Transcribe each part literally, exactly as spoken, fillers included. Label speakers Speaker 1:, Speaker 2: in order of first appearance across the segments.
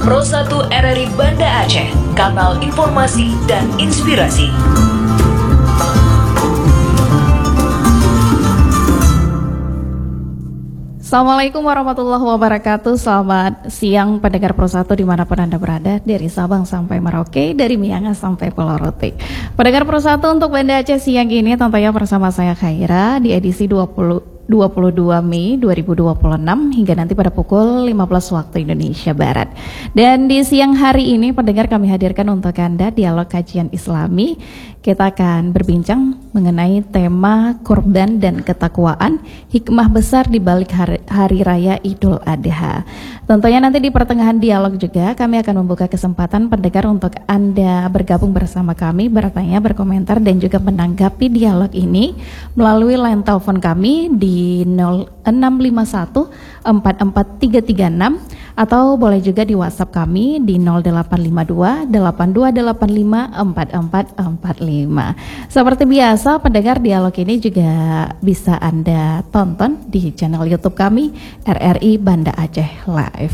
Speaker 1: Pro satu R R I Banda Aceh, kanal informasi dan inspirasi.
Speaker 2: Assalamualaikum warahmatullahi wabarakatuh. Selamat siang pendengar Pro satu dimanapun Anda berada, dari Sabang sampai Merauke, dari Miangas sampai Pulau Rote. Pendengar Pro satu untuk Banda Aceh siang ini tentunya bersama saya Khaira di edisi dua puluh, dua puluh dua Mei dua ribu dua puluh enam hingga nanti pada pukul lima belas waktu Indonesia Barat. Dan di siang hari ini pendengar kami hadirkan untuk Anda dialog kajian Islami. Kita akan berbincang mengenai tema kurban dan ketakwaan, hikmah besar di balik hari, hari raya Idul Adha. Tentunya nanti di pertengahan dialog juga kami akan membuka kesempatan pendengar untuk Anda bergabung bersama kami, bertanya, berkomentar dan juga menanggapi dialog ini melalui line telepon kami di nol enam lima satu empat empat tiga tiga enam atau boleh juga di WhatsApp kami di nol delapan lima dua delapan dua delapan lima empat empat empat lima. Seperti biasa pendengar dialog ini juga bisa Anda tonton di channel YouTube kami R R I Banda Aceh Live.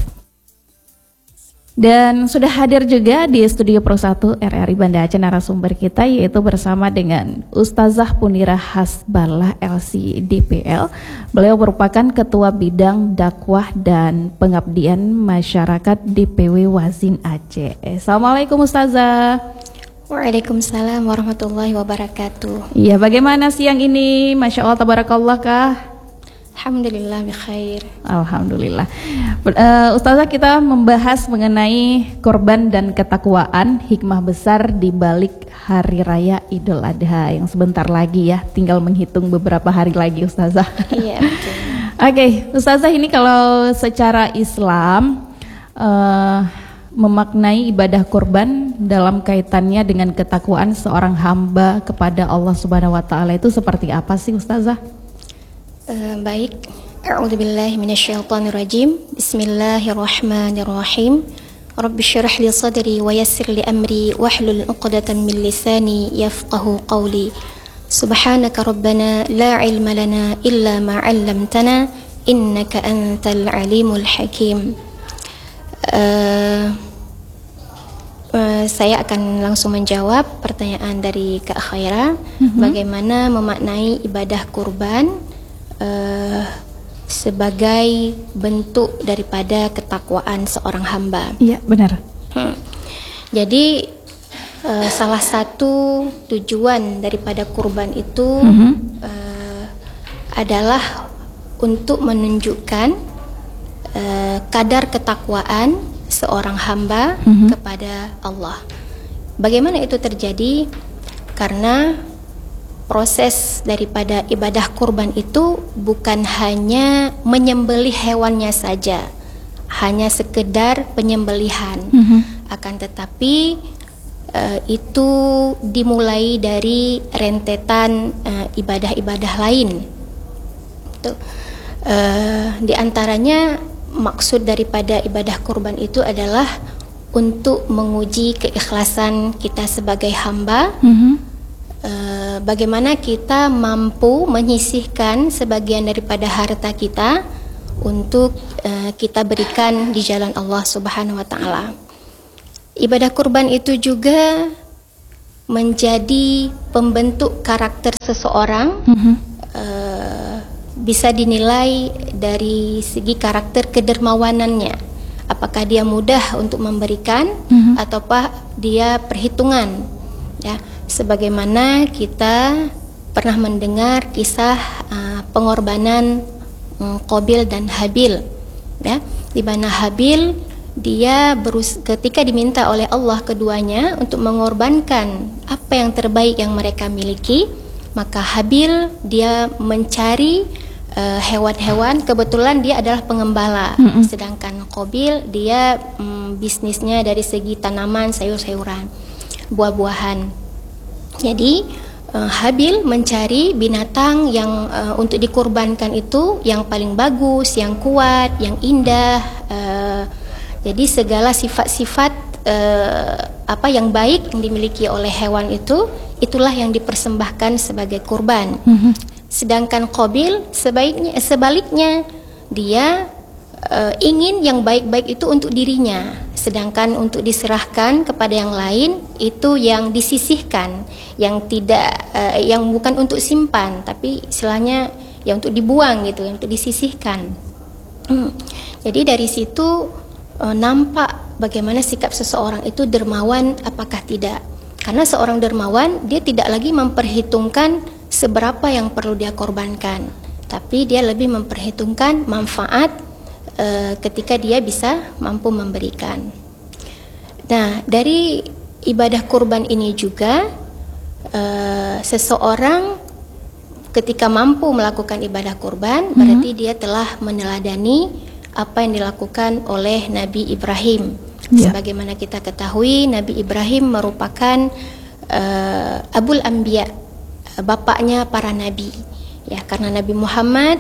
Speaker 2: Dan sudah hadir juga di studio Pro satu R R I Banda Aceh narasumber kita, yaitu bersama dengan Ustazah Punira Hasballah L C D P L. Beliau merupakan Ketua Bidang Dakwah dan Pengabdian Masyarakat D P W Wazin Aceh. Assalamualaikum Ustazah.
Speaker 3: Waalaikumsalam warahmatullahi wabarakatuh.
Speaker 2: Iya, bagaimana siang ini? Masya Allah, tabarakallah kah?
Speaker 3: Alhamdulillah bikhair.
Speaker 2: Alhamdulillah. uh, Ustazah, kita membahas mengenai korban dan ketakwaan, hikmah besar di balik hari raya Idul Adha yang sebentar lagi ya, tinggal menghitung beberapa hari lagi Ustazah.
Speaker 3: Iya betul.
Speaker 2: Oke, okay, Ustazah, ini kalau secara Islam uh, memaknai ibadah kurban dalam kaitannya dengan ketakwaan seorang hamba kepada Allah Subhanahu wa taala itu seperti apa sih Ustazah?
Speaker 3: Uh, baik, a'udzubillahi minasyaitonirrajim. Bismillahirrahmanirrahim. Rabbi syrah li sadri wa yassir li amri wahlul 'uqdatam min lisani yafqahu qawli. Subhanaka rabbana la ilma lana illa ma 'allamtana innaka antal alimul hakim. Uh, uh, saya akan langsung menjawab pertanyaan dari Kak Khaira. Mm-hmm. Bagaimana memaknai ibadah kurban Uh, sebagai bentuk daripada ketakwaan seorang hamba.
Speaker 2: Iya, benar.
Speaker 3: Hmm. Jadi uh, salah satu tujuan daripada kurban itu mm-hmm. uh, adalah untuk menunjukkan uh, kadar ketakwaan seorang hamba mm-hmm. kepada Allah. Bagaimana itu terjadi? Karena proses daripada ibadah kurban itu bukan hanya menyembelih hewannya saja, hanya sekedar penyembelihan, mm-hmm. akan tetapi uh, itu dimulai dari rentetan uh, ibadah-ibadah lain. Tuh. Uh, di antaranya maksud daripada ibadah kurban itu adalah untuk menguji keikhlasan kita sebagai hamba. Mm-hmm. Uh, bagaimana kita mampu menyisihkan sebagian daripada harta kita untuk uh, kita berikan di jalan Allah Subhanahu wa taala. Ibadah kurban itu juga menjadi pembentuk karakter seseorang. Mm-hmm. uh, bisa dinilai dari segi karakter kedermawanannya. Apakah dia mudah untuk memberikan, mm-hmm. ataukah dia perhitungan, ya. Sebagaimana kita pernah mendengar kisah uh, pengorbanan um, Qabil dan Habil, ya, di mana Habil dia berus ketika diminta oleh Allah keduanya untuk mengorbankan apa yang terbaik yang mereka miliki, maka Habil dia mencari uh, hewan-hewan, kebetulan dia adalah pengembala, mm-hmm. sedangkan Qabil dia um, bisnisnya dari segi tanaman, sayur-sayuran, buah-buahan. Jadi uh, Habil mencari binatang yang uh, untuk dikurbankan itu yang paling bagus, yang kuat, yang indah. Uh, jadi segala sifat-sifat uh, apa yang baik yang dimiliki oleh hewan itu, itulah yang dipersembahkan sebagai kurban. Mm-hmm. Sedangkan Qabil sebaiknya sebaliknya, dia uh, ingin yang baik-baik itu untuk dirinya, sedangkan untuk diserahkan kepada yang lain itu yang disisihkan, yang tidak uh, yang bukan untuk simpan tapi istilahnya yang untuk dibuang gitu, yang untuk disisihkan. Hmm. Jadi dari situ uh, nampak bagaimana sikap seseorang itu dermawan apakah tidak. Karena seorang dermawan dia tidak lagi memperhitungkan seberapa yang perlu dia korbankan, tapi dia lebih memperhitungkan manfaat e, ketika dia bisa mampu memberikan. Nah, dari ibadah kurban ini juga e, seseorang ketika mampu melakukan ibadah kurban, mm-hmm. berarti dia telah meneladani apa yang dilakukan oleh Nabi Ibrahim. Yeah. Sebagaimana kita ketahui, Nabi Ibrahim merupakan uh, Abul Anbiya, bapaknya para nabi. Ya, karena Nabi Muhammad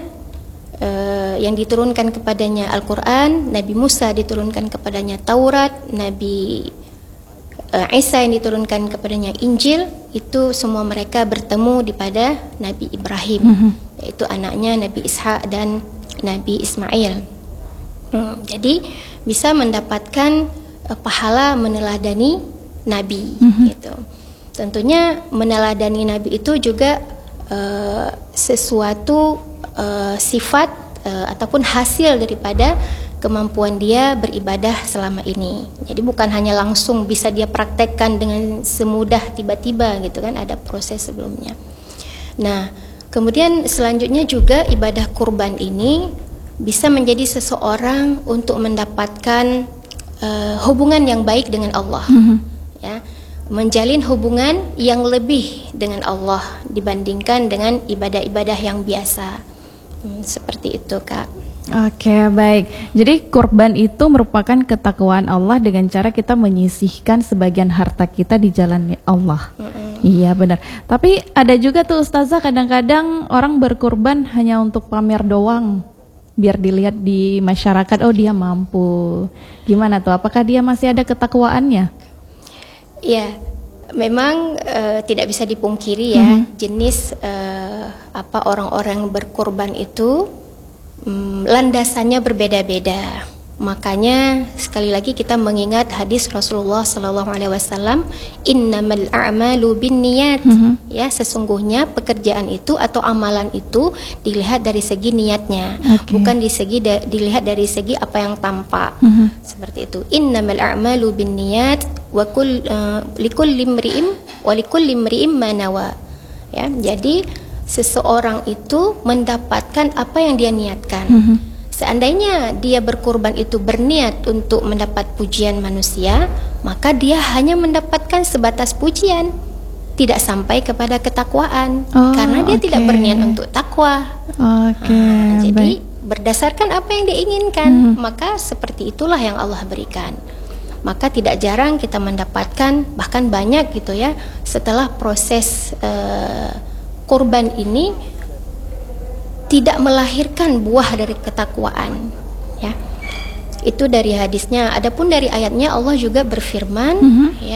Speaker 3: uh, yang diturunkan kepadanya Al-Quran, Nabi Musa diturunkan kepadanya Taurat, Nabi uh, Isa yang diturunkan kepadanya Injil, itu semua mereka bertemu di pada Nabi Ibrahim, mm-hmm. yaitu anaknya Nabi Ishak dan Nabi Ismail. Hmm, jadi bisa mendapatkan uh, pahala meneladani Nabi, mm-hmm. gitu. Tentunya meneladani Nabi itu juga uh, sesuatu uh, sifat uh, ataupun hasil daripada kemampuan dia beribadah selama ini. Jadi bukan hanya langsung bisa dia praktekkan dengan semudah tiba-tiba gitu kan, ada proses sebelumnya. Nah, kemudian selanjutnya juga ibadah kurban ini bisa menjadi seseorang untuk mendapatkan uh, hubungan yang baik dengan Allah, mm-hmm. ya, menjalin hubungan yang lebih dengan Allah dibandingkan dengan ibadah-ibadah yang biasa, hmm, seperti itu, Kak.
Speaker 2: Oke, baik. Jadi kurban itu merupakan ketakwaan Allah dengan cara kita menyisihkan sebagian harta kita di jalan Allah. Mm-hmm. Iya, benar. Tapi ada juga tuh Ustazah, kadang-kadang orang berkurban hanya untuk pamer doang, biar dilihat di masyarakat, oh dia mampu. Gimana tuh? Apakah dia masih ada ketakwaannya?
Speaker 3: Ya, memang uh, tidak bisa dipungkiri ya, mm-hmm. jenis uh, apa orang-orang berkurban itu um, landasannya berbeda-beda. Makanya sekali lagi kita mengingat hadis Rasulullah Sallallahu Alaihi Wasallam, innamal a'malu binniyat, mm-hmm. ya, sesungguhnya pekerjaan itu atau amalan itu dilihat dari segi niatnya, okay. bukan di segi da- dilihat dari segi apa yang tampak, mm-hmm. seperti itu. Innamal a'malu binniyat wa kull uh, likulli imri'in wa likulli imri'in ma nawa. Ya, jadi seseorang itu mendapatkan apa yang dia niatkan. Mm-hmm. Seandainya dia berkurban itu berniat untuk mendapat pujian manusia, maka dia hanya mendapatkan sebatas pujian, tidak sampai kepada ketakwaan, oh, karena dia okay. tidak berniat untuk takwa.
Speaker 2: Okay,
Speaker 3: nah, jadi
Speaker 2: baik.
Speaker 3: Berdasarkan apa yang dia inginkan, hmm. maka seperti itulah yang Allah berikan. Maka tidak jarang kita mendapatkan, bahkan banyak gitu ya, setelah proses uh, kurban ini tidak melahirkan buah dari ketakwaan, ya. Itu dari hadisnya. Adapun dari ayatnya Allah juga berfirman, mm-hmm. ya,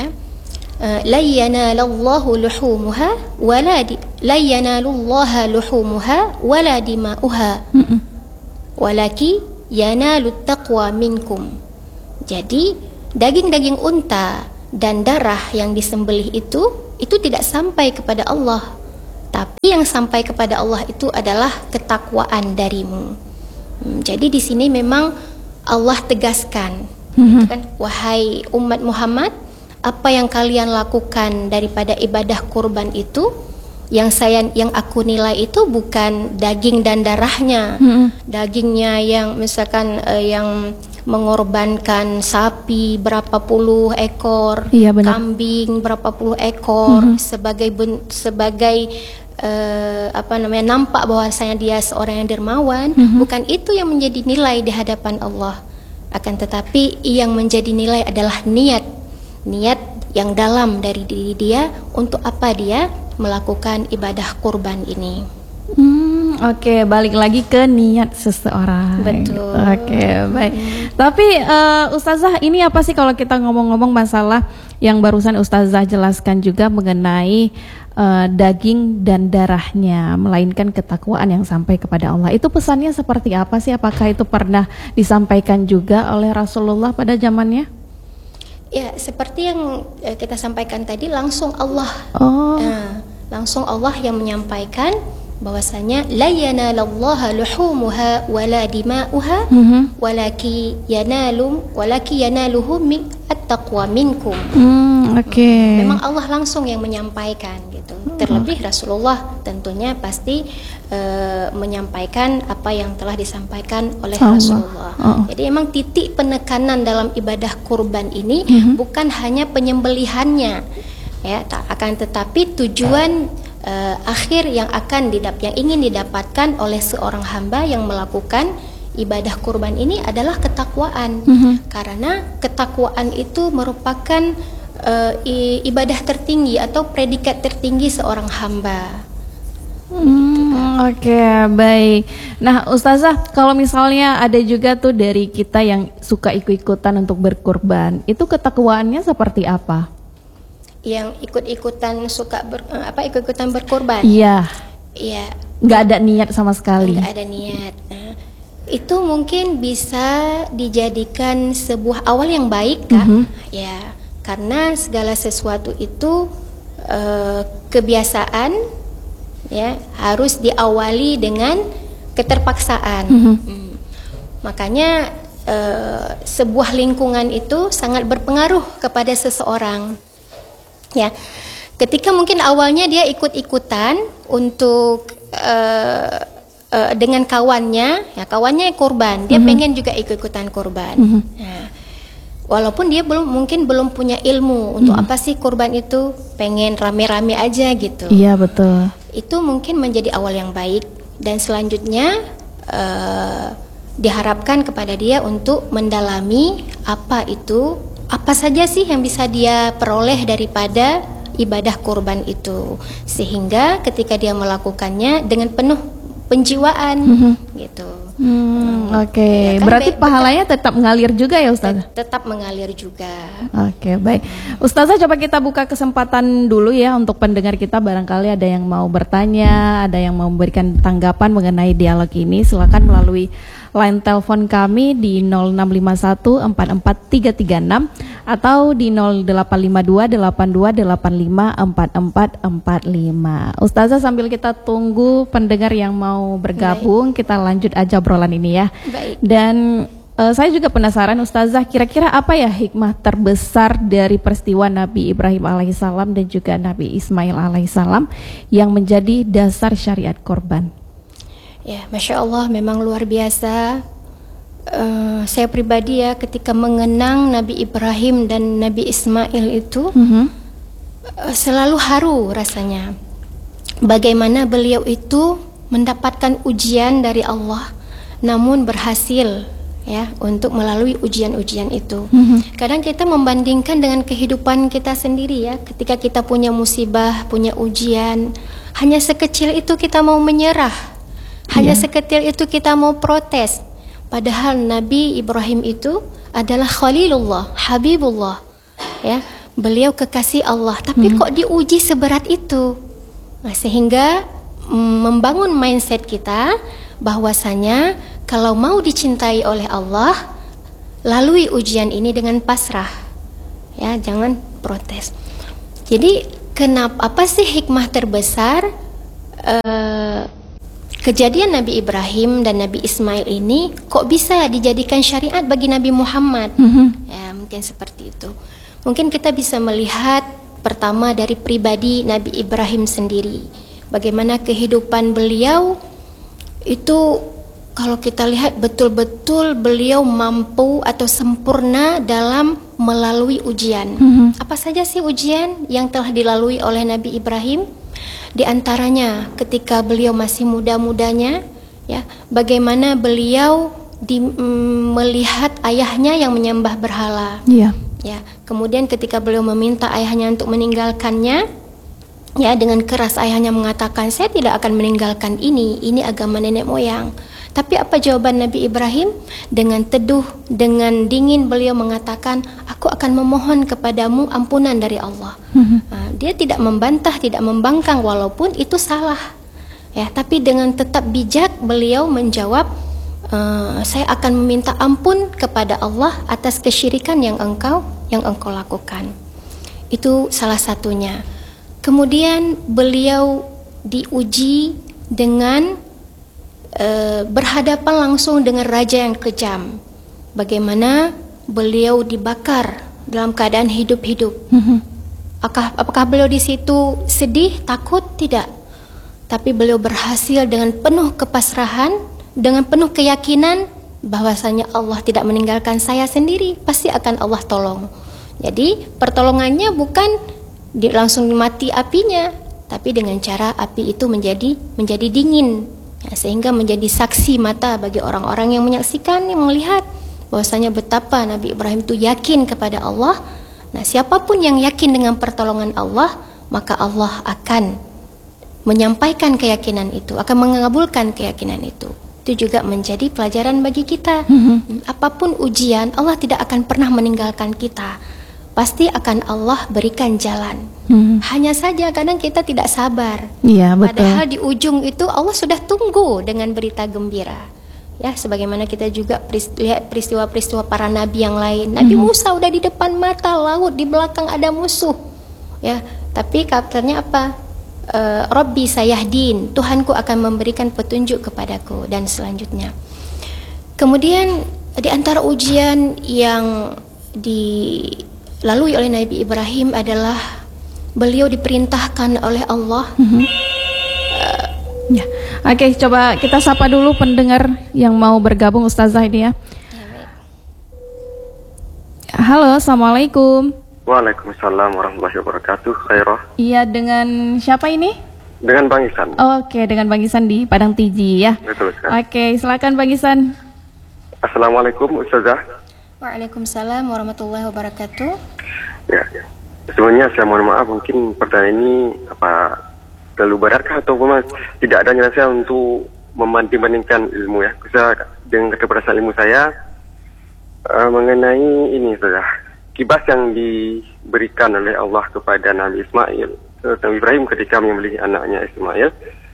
Speaker 3: la yanalallahu luhumuha wala di la yanalullaha luhumuha wala dima'uha, mm-hmm. walaki yanalut taqwa minkum. Jadi daging-daging unta dan darah yang disembelih itu itu tidak sampai kepada Allah. Tapi yang sampai kepada Allah itu adalah ketakwaan darimu. Hmm, jadi di sini memang Allah tegaskan, mm-hmm. kan, wahai umat Muhammad, apa yang kalian lakukan daripada ibadah kurban itu, yang saya yang aku nilai itu bukan daging dan darahnya, mm-hmm. dagingnya yang misalkan uh, yang mengorbankan sapi berapa puluh ekor, iya, kambing berapa puluh ekor, mm-hmm. sebagai ben, sebagai uh, apa namanya nampak bahwasanya dia seorang yang dermawan, mm-hmm. bukan itu yang menjadi nilai di hadapan Allah. Akan tetapi yang menjadi nilai adalah niat, niat yang dalam dari diri dia untuk apa dia melakukan ibadah kurban ini.
Speaker 2: Hmm, oke, okay. Balik lagi ke niat seseorang.
Speaker 3: Betul.
Speaker 2: Oke, okay, baik. Hmm. Tapi uh, Ustazah, ini apa sih kalau kita ngomong-ngomong masalah yang barusan Ustazah jelaskan juga mengenai uh, daging dan darahnya, melainkan ketakwaan yang sampai kepada Allah. Itu pesannya seperti apa sih? Apakah itu pernah disampaikan juga oleh Rasulullah pada zamannya?
Speaker 3: Ya, seperti yang eh, kita sampaikan tadi, langsung Allah.
Speaker 2: Oh.
Speaker 3: Nah, langsung Allah yang menyampaikan bahwasanya la yanalallaha luhumuha wala dima'uha
Speaker 2: Mhm.
Speaker 3: walaki yanalum walaki yanaluhu min at-taqwa minkum.
Speaker 2: Hmm, oke.
Speaker 3: Memang Allah langsung yang menyampaikan gitu. Terlebih Rasulullah tentunya pasti uh, menyampaikan apa yang telah disampaikan oleh
Speaker 2: Allah.
Speaker 3: Rasulullah.
Speaker 2: Oh.
Speaker 3: Jadi emang titik penekanan dalam ibadah kurban ini
Speaker 2: Mhm.
Speaker 3: bukan hanya penyembelihannya, ya, tak akan tetapi tujuan uh, akhir yang akan didap yang ingin didapatkan oleh seorang hamba yang melakukan ibadah kurban ini adalah ketakwaan.
Speaker 2: Mhm.
Speaker 3: Karena ketakwaan itu merupakan uh, i- ibadah tertinggi atau predikat tertinggi seorang hamba.
Speaker 2: Hmm, oke, baik. Nah, Ustazah, kalau misalnya ada juga tuh dari kita yang suka ikut-ikutan untuk berkurban, itu ketakwaannya seperti apa?
Speaker 3: Yang ikut-ikutan suka ber, eh, apa ikut-ikutan berkorban.
Speaker 2: Iya,
Speaker 3: Iya,
Speaker 2: nggak ada niat sama sekali.
Speaker 3: nggak ada niat. Nah, itu mungkin bisa dijadikan sebuah awal yang baik, Kak.
Speaker 2: Mhm.
Speaker 3: Ya, karena segala sesuatu itu eh, kebiasaan, ya, harus diawali dengan keterpaksaan.
Speaker 2: Mhm.
Speaker 3: Hmm. Makanya eh, sebuah lingkungan itu sangat berpengaruh kepada seseorang. Ya, ketika mungkin awalnya dia ikut-ikutan untuk uh, uh, dengan kawannya, ya kawannya korban, dia
Speaker 2: Mhm.
Speaker 3: pengen juga ikut-ikutan korban.
Speaker 2: Mhm.
Speaker 3: Nah, walaupun dia belum mungkin belum punya ilmu untuk apa sih korban itu, pengen rame-rame aja gitu.
Speaker 2: Iya, betul.
Speaker 3: Itu mungkin menjadi awal yang baik, dan selanjutnya uh, diharapkan kepada dia untuk mendalami apa itu, apa saja sih yang bisa dia peroleh daripada ibadah kurban itu, sehingga ketika dia melakukannya dengan penuh penjiwaan,
Speaker 2: Mhm.
Speaker 3: gitu.
Speaker 2: Hmm, oke.
Speaker 3: Ya, kan
Speaker 2: Berarti
Speaker 3: be-
Speaker 2: pahalanya tetap mengalir juga ya, Ustazah?
Speaker 3: Tetap mengalir juga.
Speaker 2: Oke, baik. Ustazah, coba kita buka kesempatan dulu ya untuk pendengar kita, barangkali ada yang mau bertanya, ada yang mau memberikan tanggapan mengenai dialog ini. Silakan melalui line telepon kami di nol enam lima satu empat empat tiga tiga enam atau di nol delapan lima dua delapan dua delapan lima empat empat empat lima. Ustazah, sambil kita tunggu pendengar yang mau bergabung, kita lanjut aja obrolan ini ya.
Speaker 3: Baik.
Speaker 2: Dan eh, saya juga penasaran, Ustazah, kira-kira apa ya hikmah terbesar dari peristiwa Nabi Ibrahim alaihissalam dan juga Nabi Ismail alaihissalam yang menjadi dasar syariat korban?
Speaker 3: Ya, Masya Allah, memang luar biasa. Eh, saya pribadi ya, ketika mengenang Nabi Ibrahim dan Nabi Ismail itu,
Speaker 2: Mhm.
Speaker 3: eh, selalu haru rasanya. Bagaimana beliau itu mendapatkan ujian dari Allah, namun berhasil ya untuk melalui ujian-ujian itu.
Speaker 2: Mhm.
Speaker 3: Kadang kita membandingkan dengan kehidupan kita sendiri ya, ketika kita punya musibah, punya ujian, hanya sekecil itu kita mau menyerah. Hanya
Speaker 2: Iya.
Speaker 3: sekecil itu kita mau protes. Padahal Nabi Ibrahim itu adalah Khalilullah, Habibullah. Ya, beliau kekasih Allah, tapi kok diuji seberat itu? Nah, sehingga mm, membangun mindset kita bahwasanya kalau mau dicintai oleh Allah, lalui ujian ini dengan pasrah. Ya, jangan protes. Jadi, kenapa apa sih hikmah terbesar eh, kejadian Nabi Ibrahim dan Nabi Ismail ini kok bisa dijadikan syariat bagi Nabi Muhammad?
Speaker 2: Mhm.
Speaker 3: Ya, mungkin seperti itu. Mungkin kita bisa melihat pertama dari pribadi Nabi Ibrahim sendiri. Bagaimana kehidupan beliau itu, kalau kita lihat betul-betul beliau mampu atau sempurna dalam melalui ujian.
Speaker 2: Mhm.
Speaker 3: Apa saja sih ujian yang telah dilalui oleh Nabi Ibrahim? Di antaranya ketika beliau masih muda-mudanya, ya, bagaimana beliau di, mm, melihat ayahnya yang menyembah berhala,
Speaker 2: Iya.
Speaker 3: ya. Kemudian ketika beliau meminta ayahnya untuk meninggalkannya, ya, dengan keras ayahnya mengatakan, saya tidak akan meninggalkan ini, ini agama nenek moyang. Tapi apa jawaban Nabi Ibrahim? Dengan teduh, dengan dingin beliau mengatakan, aku akan memohon kepadamu ampunan dari Allah.
Speaker 2: Mhm.
Speaker 3: Nah, dia tidak membantah, tidak membangkang walaupun itu salah. Ya, tapi dengan tetap bijak beliau menjawab, "Eh, saya akan meminta ampun kepada Allah atas kesyirikan yang engkau yang engkau lakukan. Itu salah satunya. Kemudian beliau diuji dengan uh, berhadapan langsung dengan raja yang kejam. Bagaimana beliau dibakar dalam keadaan hidup-hidup. Apakah, apakah beliau di situ sedih, takut? Tidak. Tapi beliau berhasil dengan penuh kepasrahan, dengan penuh keyakinan bahwasanya Allah tidak meninggalkan saya sendiri, pasti akan Allah tolong. Jadi pertolongannya bukan di, langsung mati apinya, tapi dengan cara api itu menjadi menjadi dingin, ya, sehingga menjadi saksi mata bagi orang-orang yang menyaksikan, yang melihat bahwasanya betapa Nabi Ibrahim itu yakin kepada Allah. Nah, siapapun yang yakin dengan pertolongan Allah, maka Allah akan menyampaikan keyakinan itu, akan mengabulkan keyakinan itu. Itu juga menjadi pelajaran bagi kita. Mm-hmm. Apapun ujian, Allah tidak akan pernah meninggalkan kita. Pasti akan Allah berikan jalan. Hmm. Hanya saja kadang kita tidak sabar.
Speaker 2: Iya, betul.
Speaker 3: Padahal di ujung itu Allah sudah tunggu dengan berita gembira. Ya, sebagaimana kita juga peris- lihat peristiwa-peristiwa para nabi yang lain. Nabi hmm. Musa udah di depan mata laut, di belakang ada musuh. Ya, tapi kabarnya apa? Uh, Rabbi sayahdin, Tuhanku akan memberikan petunjuk kepadaku, dan selanjutnya. Kemudian di antara ujian yang dilalui oleh Nabi Ibrahim adalah beliau diperintahkan oleh Allah. Mm-hmm. uh,
Speaker 2: ya. Oke, coba kita sapa dulu pendengar yang mau bergabung, Ustazah ini ya. Halo, assalamualaikum.
Speaker 4: Waalaikumsalam warahmatullahi wabarakatuh. Khairah.
Speaker 2: Iya, dengan siapa ini?
Speaker 4: Dengan Bang Isan.
Speaker 2: Oke, dengan Bang Isan di Padang Tiji ya.
Speaker 4: Betul sekali.
Speaker 2: Oke, silakan Bang Isan.
Speaker 4: Assalamualaikum Ustazah.
Speaker 3: Waalaikumsalam warahmatullahi wabarakatuh.
Speaker 4: Ya, sebenarnya saya mohon maaf, mungkin pertanyaan ini apa terlalu beratkah atau memang tidak ada nyala saya untuk membanding-bandingkan ilmu ya. Saya dengan keterbatasan ilmu saya uh, mengenai ini Ustazah. Kibas yang diberikan oleh Allah kepada Nabi Ismail, Nabi Ibrahim ketika menyembelih anaknya Ismail,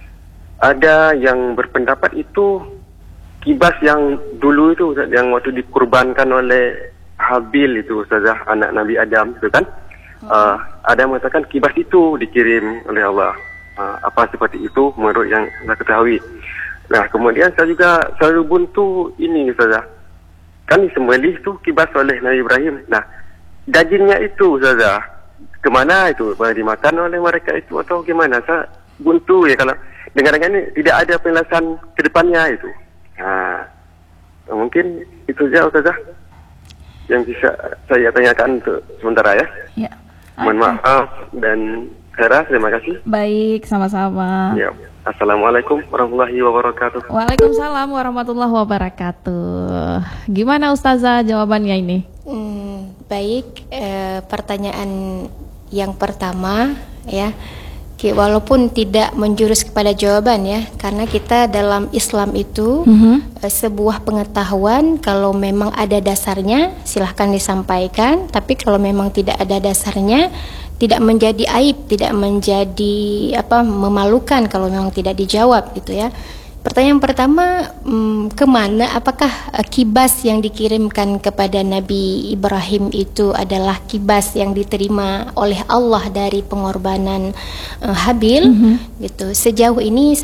Speaker 4: ada yang berpendapat itu kibas yang dulu itu, yang waktu dikurbankan oleh Habil itu, Ustazah, anak Nabi Adam itu kan, hmm. uh, ada yang mengatakan kibas itu dikirim oleh Allah. Uh, apa seperti itu menurut yang saya ketahui. Nah, kemudian saya juga selalu buntu ini, Ustazah, kan disembelih itu kibas oleh Nabi Ibrahim. Nah, dagingnya itu, Ustazah, kemana itu? Boleh dimakan oleh mereka itu atau gimana? Saya buntu ya kalau dengar-dengar ini tidak ada penjelasan ke depannya itu. Nah, mungkin itu saja, Ustazah, yang bisa saya tanyakan untuk sementara ya.
Speaker 2: Ya.
Speaker 4: Mohon maaf dan Hera, terima kasih.
Speaker 2: Baik, sama-sama.
Speaker 4: Ya. Assalamualaikum warahmatullahi wabarakatuh.
Speaker 2: Waalaikumsalam warahmatullahi wabarakatuh. Gimana Ustazah jawabannya ini?
Speaker 3: Hmm, baik, eh, pertanyaan yang pertama ya, walaupun tidak menjurus kepada jawaban ya, karena kita dalam Islam itu mm-hmm. eh, sebuah pengetahuan, kalau memang ada dasarnya silahkan disampaikan, tapi kalau memang tidak ada dasarnya tidak menjadi aib, tidak menjadi apa memalukan kalau memang tidak dijawab gitu ya. Pertanyaan pertama, hmm, kemana? Apakah uh, kibas yang dikirimkan kepada Nabi Ibrahim itu adalah kibas yang diterima oleh Allah dari pengorbanan uh, Habil? Mm-hmm. Gitu. Sejauh ini